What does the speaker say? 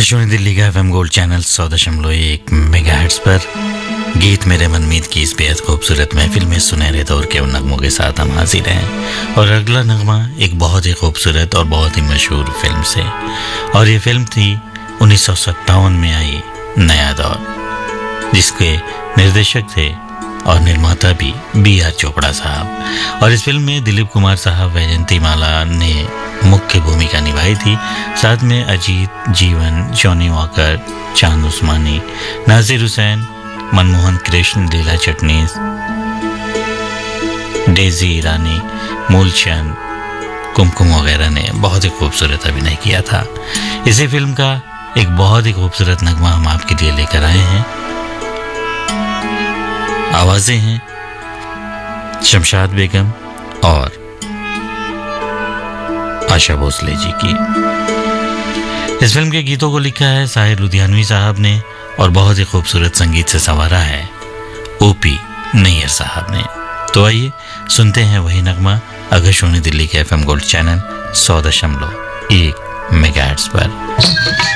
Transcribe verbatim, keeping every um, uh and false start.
आकाशवाणी दिल्ली का FM gold channel सौ दशमलव एक मेगाहर्ट्ज पर गीत मेरे मनमीत की इस बेहद खूबसूरत महफिल में सुनहरे दौर के उन नगमों के साथ हम हाजिर हैं। और अगला नगमा एक बहुत ही खूबसूरत और बहुत ही मशहूर फिल्म से, और ये फिल्म थी उन्नीस सौ सत्तावन में आई नया दौर, जिसके निर्देशक थे और निर्माता भी बी आर चोपड़ा साहब। और इस फिल्म में दिलीप कुमार साहब, वैजयंती माला ने मुख्य भूमिका निभाई थी। साथ में अजीत, जीवन, जॉनी वॉकर, चांद उस्मानी, नासिर हुसैन, मनमोहन कृष्ण, लीला चिटनीस, डेजी ईरानी, मूलचंद, कुमकुम वगैरह ने बहुत ही खूबसूरत अभिनय किया था। इसी फिल्म का एक बहुत ही खूबसूरत नगमा हम आपके लिए लेकर आए हैं। आवाजें हैं शमशाद बेगम और आशा भोसले जी की। इस फिल्म के गीतों को लिखा है साहिर लुधियानवी साहब ने और बहुत ही खूबसूरत संगीत से संवारा है ओपी नैयर साहब ने। तो आइए सुनते हैं वही नगमा आकाशवाणी दिल्ली के एफएम गोल्ड चैनल सौ दशमलव एक मेगाहर्ट्ज पर।